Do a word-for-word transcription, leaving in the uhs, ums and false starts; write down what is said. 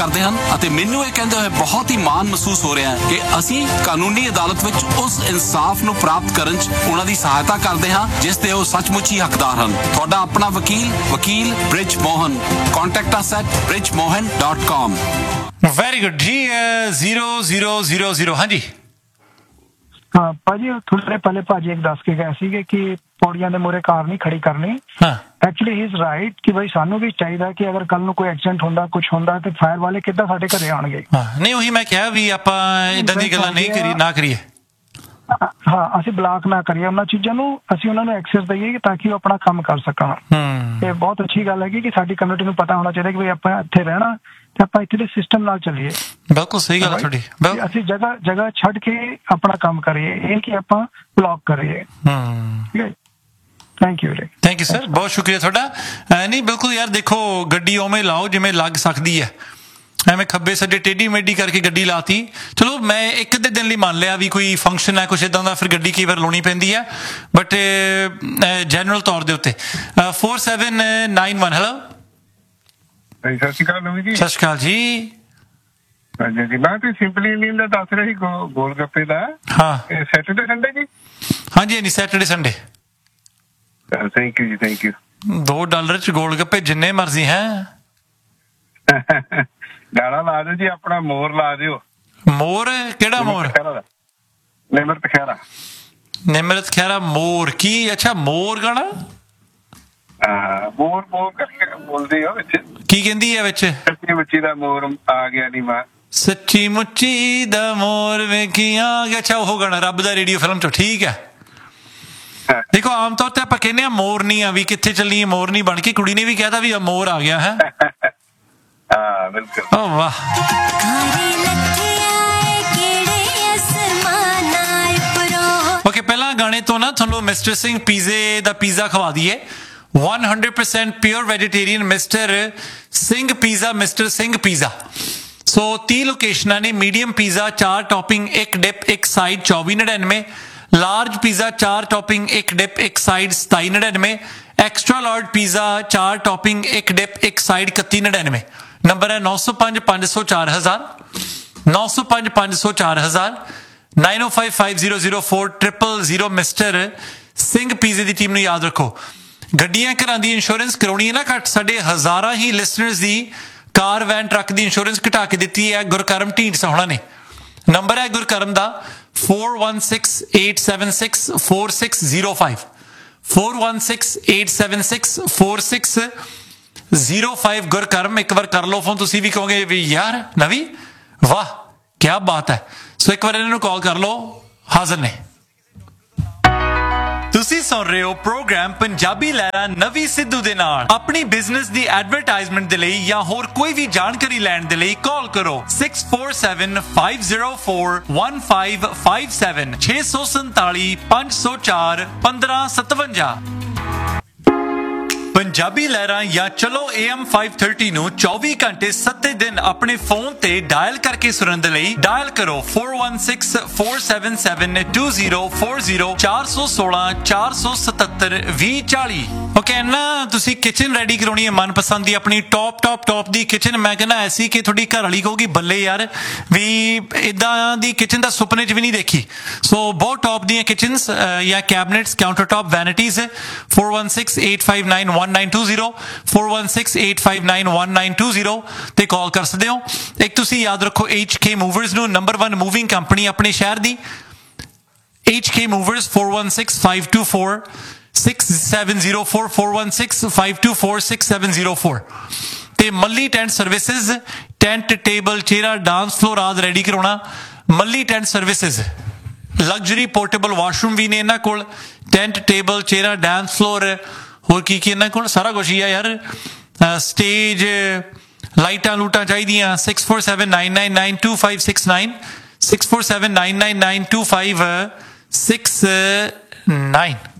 ਕਰਦੇ ਹਨ ਅਤੇ ਮੈਨੂੰ ਇਹ ਕਹਿੰਦੇ ਹੋਏ ਬਹੁਤ ਹੀ ਮਾਣ ਮਹਿਸੂਸ ਹੋ ਰਿਹਾ ਹੈ ਕਿ ਅਸੀਂ ਕਾਨੂੰਨੀ ਅਦਾਲਤ ਵਿੱਚ ਉਸ ਇਨਸਾਫ ਨੂੰ ਪ੍ਰਾਪਤ ਕਰਨ 'ਚ ਉਹਨਾਂ ਦੀ ਸਹਾਇਤਾ ਕਰਦੇ ਹਾਂ ਜਿਸ ਦੇ ਉਹ ਸੱਚਮੁੱਚ ਹੀ ਹੱਕਦਾਰ ਹਨ। ਤੁਹਾਡਾ ਆਪਣਾ ਵਕੀਲ ਵਕੀਲ bridge Mohan. Contact us at bridge mohan dot com। Very good ਜੀ। ਜ਼ੀਰੋ ਜ਼ੀਰੋ ਜ਼ੀਰੋ ਜ਼ੀਰੋ ਹਾਂਜੀ ਹਾਂ ਭਾਜੀ ਥੋੜੇ ਦੇਰ ਪਹਿਲੇ ਭਾਜੀ ਇੱਕ ਦੱਸ ਕੇ ਗਏ ਸੀਗੇ ਕਿ ਪੌੜੀਆਂ ਦੇ ਮੂਹਰੇ ਕਾਰ ਨਹੀਂ ਖੜੀ ਕਰਨੀ। ਹਾਂ ਐਕਚੁਅਲੀ ਹੀ ਇਜ਼ ਰਾਈਟ ਕਿ ਬਈ ਸਾਨੂੰ ਵੀ ਚਾਹੀਦਾ ਕਿ ਅਗਰ ਕੱਲ ਨੂੰ ਕੋਈ ਐਕਸੀਡੈਂਟ ਹੁੰਦਾ ਕੁਝ ਹੁੰਦਾ ਤੇ ਫਾਇਰ ਵਾਲੇ ਕਿੱਦਾਂ ਸਾਡੇ ਘਰੇ ਆਉਣਗੇ। ਹਾਂ ਨਹੀਂ ਉਹੀ ਮੈਂ ਕਿਹਾ ਵੀ ਆਪਾਂ ਇਦਾਂ ਦੀ ਗੱਲਾਂ ਨਹੀਂ ਕਰੀ ਨਾ ਕਰੀਏ। ਹਾਂ ਅਸੀਂ ਬਲਾਕ ਨਾ ਕਰੀਏ ਉਹਨਾਂ ਚੀਜ਼ਾਂ ਨੂੰ, ਅਸੀਂ ਉਹਨਾਂ ਨੂੰ ਐਕਸੈਸ ਦਈਏ ਤਾਂ ਕਿ ਉਹ ਆਪਣਾ ਕੰਮ ਕਰ ਸਕਣ। ਇਹ ਬਹੁਤ ਅੱਛੀ ਗੱਲ ਹੈਗੀ ਕਿ ਸਾਡੀ ਕਮਿਊਨਿਟੀ ਨੂੰ ਪਤਾ ਹੋਣਾ ਚਾਹੀਦਾ ਕਿ ਵੀ ਆਪਾਂ ਇੱਥੇ ਰਹਿਣਾ ਤੇ ਆਪਾਂ ਇੱਥੇ ਦੇ ਸਿਸਟਮ ਨਾਲ ਚੱਲੀਏ। ਬਿਲਕੁਲ ਸਹੀ ਗੱਲ ਹੈ ਤੁਹਾਡੀ। ਅਸੀਂ ਜਗ੍ਹਾ ਜਗ੍ਹਾ ਛੱਡ ਕੇ ਆਪਣਾ ਕੰਮ ਕਰੀਏ, ਇਹ ਕਿ ਆਪਾਂ ਬਲੌਕ ਕਰੀਏ। ਠੀਕ ਹੈ, thank you thank you sir, ਬਹੁਤ ਸ਼ੁਕਰੀਆ ਤੁਹਾਡਾ। ਨਹੀਂ ਬਿਲਕੁਲ ਯਾਰ ਦੇਖੋ ਗੱਡੀ ਉਵੇਂ ਲਾਓ ਜਿਵੇਂ ਲੱਗ ਸਕਦੀ ਹੈ, ਐਵੇਂ ਖੱਬੇ ਸੱਜੇ ਟੇਢੀ ਮੇਢੀ ਕਰਕੇ ਗੱਡੀ ਲਾਤੀ। ਚਲੋ ਮੈਂ ਇੱਕ ਅੱਧੇ ਦਿਨ ਲਈ ਮੰਨ ਲਿਆ ਵੀ ਕੋਈ ਫੰਕਸ਼ਨ ਹੈ ਕੁਛ ਇੱਦਾਂ ਦਾ, ਫਿਰ ਗੱਡੀ ਕਈ ਵਾਰ ਲਾਉਣੀ ਪੈਂਦੀ ਹੈ, ਬਟ ਜਨਰਲ ਤੌਰ ਦੇ ਉੱਤੇ four seven nine one hello ਸਤਿ ਸ਼੍ਰੀ ਅਕਾਲ ਨਵੀਂ ਜੀ। ਸਤਿ ਸ਼੍ਰੀ ਅਕਾਲ ਜੀ। ਹਾਂਜੀ ਜੀ ਮੈਂ ਤੇ ਸਿੰਪਲੀ ਨੀਮ ਦਾ ਦੱਸ ਰਿਹਾ ਸੀ ਗੋਲ ਗੱਪੇ ਦਾ। ਹਾਂ ਸੈਟਰਡੇ ਸੰਡੇ ਜੀ। ਹਾਂਜੀ ਹਾਂਜੀ ਸੈਟਰਡੇ ਸੰਡੇ। ਥੈਂਕ ਯੂ ਜੀ ਥੈਂਕ ਯੂ। ਦੋ ਡਾਲਰ ਚ ਗੋਲ ਗੱਪੇ ਜਿੰਨੇ ਮਰਜ਼ੀ ਹੈ। ਗਾਣਾ ਲਾ ਦਿਓ ਜੀ, ਆਪਣਾ ਮੋਰ ਲਾ ਦਿਓ। ਮੋਰ ਕਿਹੜਾ ਮੋਰ? ਨਿਮਰਤ ਖਹਿਰਾ। ਨਿਮਰਤ ਖਹਿਰਾ ਮੋਰ ਕੀ? ਅੱਛਾ ਮੋਰ ਗਾਣਾ। ਹਾਂ ਮੋਰ ਮੋਰ ਕਰਕੇ ਬੋਲਦੇ ਹੋ ਵਿੱਚ। ਕੀ ਕਹਿੰਦੀ ਹੈ ਵਿੱਚ? ਸੱਚੀ ਮੁੱਚੀ ਦਾ ਮੋਰ ਆ ਗਿਆ ਨੀ ਮਾਂ, ਸੱਚੀ ਮੁੱਚੀ ਦਾ ਮੋਰ ਵੇਖੀ ਆ ਗਿਆ। ਅੱਛਾ ਉਹ ਗਾਣਾ ਰੱਬ ਦਾ ਰੇਡੀਓ ਫਿਲਮ ਚੋਂ। ਠੀਕ ਹੈ। ਦੇਖੋ ਆਮ ਤੌਰ ਤੇ ਆਪਾਂ ਕਹਿੰਦੇ ਆ ਮੋਰਨੀ ਆ ਵੀ ਕਿੱਥੇ ਚੱਲੀ ਮੋਰਨੀ ਬਣ ਕੇ, ਕੁੜੀ ਨੇ ਵੀ ਕਹਿਤਾ ਵੀ ਮੋਰ ਆ ਗਿਆ ਹੈ। ਹਾਂ ਬਿਲਕੁਲ। ਓ ਵਾਹ। ਓਕੇ ਪਹਿਲਾਂ ਗਾਣੇ ਤੋਂ ਨਾ ਤੁਹਾਨੂੰ ਮਿਸਟਰ ਸਿੰਘ ਪੀਜ਼ੇ ਦਾ ਪੀਜ਼ਾ ਖਵਾ ਦਈਏ। one hundred percent pure vegetarian mister Singh pizza, mister Singh pizza. ਸੋ ਤੀਹ ਲੋਕੇਸ਼ਨਾਂ ਨੇ। ਮੀਡੀਅਮ ਪੀਜ਼ਾ ਚਾਰ ਟੌਪਿੰਗ ਇੱਕ ਡਿਪ ਇੱਕ ਸਾਈਡ ਚੌਵੀ ਨੜਿਨਵੇਂ। ਲਾਰਜ ਪੀਜ਼ਾ ਚਾਰ ਟੌਪਿੰਗ ਇੱਕ ਡਿਪ ਇੱਕ ਸਾਈਡ ਸਤਾਈ ਨੜਿਨਵੇਂ। ਐਕਸਟਰਾ ਲਾਰਜ ਪੀਜ਼ਾ ਚਾਰ ਟੌਪਿੰਗ ਇੱਕ ਡਿਪ ਇੱਕ ਸਾਈਡ ਇਕੱਤੀ ਨੜਿਨਵੇਂ। ਨੰਬਰ ਹੈ ਨੌ ਸੌ ਪੰਜ ਪੰਜ ਸੌ ਚਾਰ ਹਜ਼ਾਰ ਨੌ ਸੌ ਪੰਜ ਪੰਜ ਸੌ ਚਾਰ ਹਜ਼ਾਰ ਨਾਈਨ ਓ five five zero zero four triple zero. Mister Singh ਪੀਜ਼ੇ ਦੀ ਟੀਮ ਨੂੰ ਯਾਦ ਰੱਖੋ। ਗੱਡੀਆਂ ਘਰਾਂ ਦੀ ਇੰਸ਼ੋਰੈਂਸ ਕਰਾਉਣੀ ਹੈ ਨਾ ਘੱਟ, ਸਾਡੇ ਹਜ਼ਾਰਾਂ ਹੀ ਲਿਸਨਰਸ ਦੀ ਕਾਰ ਵੈਨ ਟਰੱਕ ਦੀ ਇੰਸ਼ੋਰੈਂਸ ਘਟਾ ਕੇ ਦਿੱਤੀ ਹੈ ਗੁਰਕਰਮ ਢੀਂਡਸਾ ਹੋਣਾ ਨੇ। ਨੰਬਰ ਹੈ ਗੁਰਕਰਮ ਦਾ four one six eight seven six four six zero five four one six eight seven six four six zero five। ਗੁਰਕਰਮ ਇੱਕ ਵਾਰ ਕਰ ਲਓ ਫੋਨ, ਤੁਸੀਂ ਵੀ ਕਹੋਗੇ ਵੀ ਯਾਰ ਨਵੀਂ ਵਾਹ ਕਿਆ ਬਾਤ ਹੈ। ਸੋ ਇੱਕ ਵਾਰ ਇਹਨਾਂ ਨੂੰ ਕਾਲ ਕਰ ਲਓ, ਹਾਜ਼ਰ ਨੇ। ਤੁਸੀਂ ਸੁਣ ਰਹੇ ਹੋ ਪ੍ਰੋਗਰਾਮ ਪੰਜਾਬੀ ਲਹਿਰਾਂ ਨਵੀਂ ਸਿੱਧੂ ਦੇ ਨਾਲ। ਆਪਣੀ ਬਿਜ਼ਨਸ ਦੀ ਐਡਵਰਟਾਈਜ਼ਮੈਂਟ ਦੇ ਲਈ ਜਾਂ ਹੋਰ ਕੋਈ ਵੀ ਜਾਣਕਾਰੀ ਲੈਣ ਦੇ ਲਈ ਕਾਲ ਕਰੋ six four seven five zero four one five five seven ਛੇ ਸੌ ਸੰਤਾਲੀ ਪੰਜ ਸੌ ਚਾਰ ਪੰਦਰਾਂ ਸਤਵੰਜਾ। ਪੰਜਾਬੀ ਲਹਿਰਾਂ ਜਾਂ ਚਲੋ A M five thirty ਨੂੰ ਚੌਵੀ ਘੰਟੇ ਸੱਤੇ ਦਿਨ ਆਪਣੇ ਫੋਨ ਤੇ ਡਾਇਲ ਕਰਕੇ ਸੁਣਨ ਦੇ ਲਈ ਡਾਇਲ ਕਰੋ four one six four seven seven two zero four zero ਚਾਰ ਸੌ ਸੋਲਾਂ ਚਾਰ ਸੌ ਸਤੱਤਰ ਵੀਹ ਚਾਲੀ। ਓਕੇ ਨਾ ਤੁਸੀਂ ਕਿਚਨ ਰੈਡੀ ਕਰਾਉਣੀ ਹੈ ਮਨਪਸੰਦ ਦੀ ਆਪਣੀ ਟੌਪ ਟੌਪ ਟੌਪ ਦੀ ਕਿਚਨ। ਮੈਂ ਕਹਿੰਦਾ ਐਸੀ ਕਿ ਤੁਹਾਡੀ ਘਰ ਵਾਲੀ ਕਹੂਗੀ ਬੱਲੇ ਯਾਰ ਵੀ ਇਦਾਂ ਦੀ ਕਿਚਨ ਦਾ ਸੁਪਨੇ 'ਚ ਵੀ ਨਹੀਂ ਦੇਖੀ। ਸੋ ਬਹੁਤ ਟੌਪ ਦੀਆਂ ਕਿਚਨਸ ਜਾਂ ਕੈਬਨਿਟਸ counter top ਵੈਨਿਟੀਜ਼ four one six eight five nine one nine two zero four one six eight five nine one nine two zero ਤੇ ਕਾਲ ਕਰ ਸਕਦੇ ਹੋ। ਇੱਕ ਤੁਸੀਂ ਯਾਦ ਰੱਖੋ H K Movers ਨੂੰ, ਨੰਬਰ one ਮੂਵਿੰਗ ਕੰਪਨੀ ਆਪਣੇ ਸ਼ਹਿਰ ਦੀ। H K Movers four one six five two four six seven zero four four one six five two four six seven zero four ਤੇ ਮੱਲੀ tent services, tent table ਚੇਅਰਾਂ dance floor ਆਦਿ ready ਕਰਾਉਣਾ। ਮੱਲੀ tent services. Luxury portable washroom ਵੀ ਨੇ ਇਹਨਾਂ ਕੋਲ, tent table ਚੇਅਰਾਂ dance floor, ਹੋਰ ਕੀ ਕੀ ਇਹਨਾਂ ਕੋਲ ਸਾਰਾ ਕੁਛ ਹੀ ਆ ਯਾਰ। ਸਟੇਜ ਲਾਈਟਾਂ ਲੂਟਾਂ ਚਾਹੀਦੀਆਂ six four seven nine nine nine two five six nine six four seven nine nine nine two five six nine।